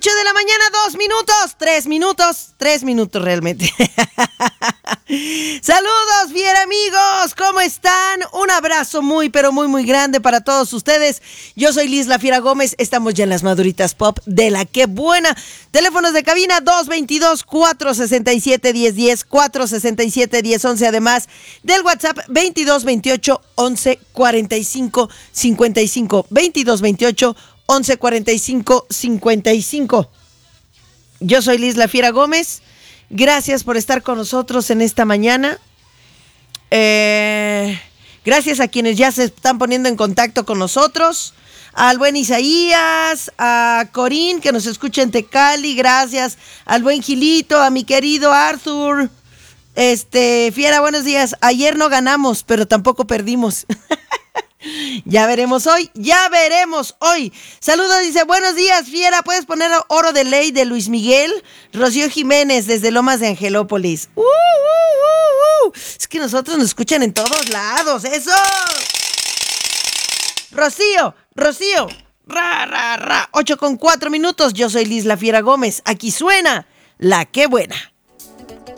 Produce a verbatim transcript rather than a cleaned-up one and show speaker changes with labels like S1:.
S1: ocho de la mañana, dos minutos, tres minutos, tres minutos realmente. Saludos, fiera amigos, ¿cómo están? Un abrazo muy, pero muy, muy grande para todos ustedes. Yo soy Liz La Fiera Gómez, estamos ya en las Maduritas Pop de la que buena. Teléfonos de cabina dos veintidós, cuatrocientos sesenta y siete, diez diez, cuatrocientos sesenta y siete, diez once, además del WhatsApp veintidós veintiocho, once cuarenta y cinco, cincuenta y cinco, veintidós veintiocho, once cuarenta y cinco, cincuenta y cinco. Yo soy Liz La Fiera Gómez. Gracias por estar con nosotros en esta mañana. Eh, gracias a quienes ya se están poniendo en contacto con nosotros. Al buen Isaías, a Corín, que nos escucha en Tecali, gracias. Al buen Gilito, a mi querido Arthur. Este, Fiera, buenos días. Ayer no ganamos, pero tampoco perdimos. Ya veremos hoy, ya veremos hoy. Saludos, dice, buenos días, Fiera, ¿puedes poner Oro de Ley de Luis Miguel? Rocío Jiménez, desde Lomas de Angelópolis. Uh, uh, uh, uh. Es que nosotros nos escuchan en todos lados, ¡eso! Rocío, Rocío, ra, ra, ra. Ocho con cuatro minutos, yo soy Liz La Fiera Gómez. Aquí suena La Que Buena.